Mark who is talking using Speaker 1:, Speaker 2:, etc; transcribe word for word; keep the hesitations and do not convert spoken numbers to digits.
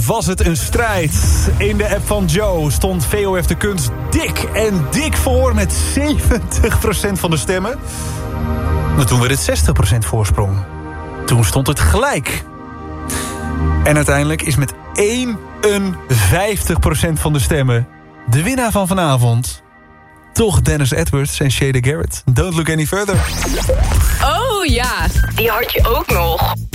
Speaker 1: Was het een strijd? In de app van Joe stond V O F de Kunst dik en dik voor met zeventig procent van de stemmen. Maar toen werd het zestig procent voorsprong. Toen stond het gelijk. En uiteindelijk is met eenenvijftig procent van de stemmen de winnaar van vanavond toch Dennis Edwards en Shada Garrett. Don't look any further.
Speaker 2: Oh ja, die had je ook nog.